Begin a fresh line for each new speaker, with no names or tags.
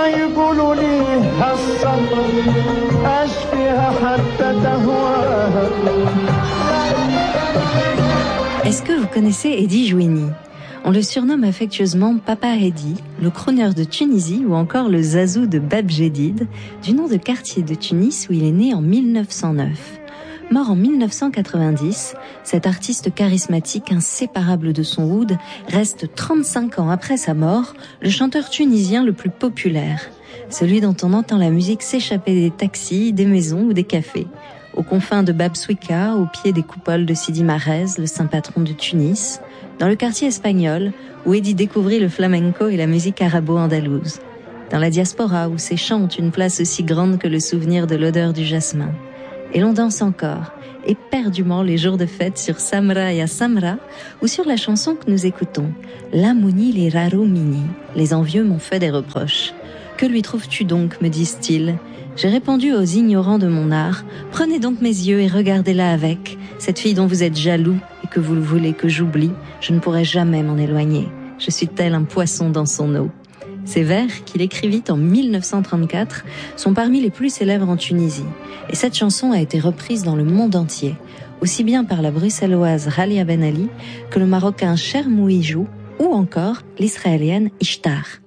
يقولوا لي هالصبر أشفيها حتى تهواها.
Est-ce que vous connaissez Eddie Jouini? On le surnomme affectueusement Papa Eddie, le crooner de Tunisie ou encore le Zazou de Bab Jedid, du nom de quartier de Tunis où il est né en 1909. Mort en 1990, cet artiste charismatique, inséparable de son oud, reste 35 ans après sa mort, le chanteur tunisien le plus populaire. Celui dont on entend la musique s'échapper des taxis, des maisons ou des cafés. Aux confins de Bab Souika, au pied des coupoles de Sidi Mahrez, le saint patron de Tunis, dans le quartier espagnol, où Eddie découvrit le flamenco et la musique arabo-andalouse, dans la diaspora, où ses chants ont une place aussi grande que le souvenir de l'odeur du jasmin. Et l'on danse encore, éperdument les jours de fête sur Samra ya Samra, ou sur la chanson que nous écoutons, La Mouni les Raro Mini, les envieux m'ont fait des reproches. Que lui trouves-tu donc, me disent-ils? J'ai répondu aux ignorants de mon art, prenez donc mes yeux et regardez-la avec, cette fille dont vous êtes jaloux et que vous voulez que j'oublie, je ne pourrai jamais m'en éloigner. Je suis tel un poisson dans son eau. Ces vers, qu'il écrivit en 1934, sont parmi les plus célèbres en Tunisie. Et cette chanson a été reprise dans le monde entier, aussi bien par la bruxelloise Ralia Ben Ali que le marocain Cher Mouijou ou encore l'israélienne Ishtar.